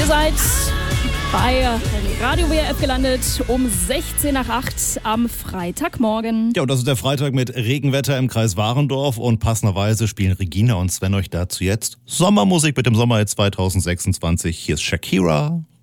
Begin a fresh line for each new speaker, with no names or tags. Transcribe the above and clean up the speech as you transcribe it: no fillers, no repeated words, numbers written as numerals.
Ihr seid bei Radio WRF gelandet um 16 nach 8 am Freitagmorgen.
Ja, und das ist der Freitag mit Regenwetter im Kreis Warendorf und passenderweise spielen Regina und Sven euch dazu jetzt Sommermusik mit dem Sommerhit 2026. Hier ist Shakira.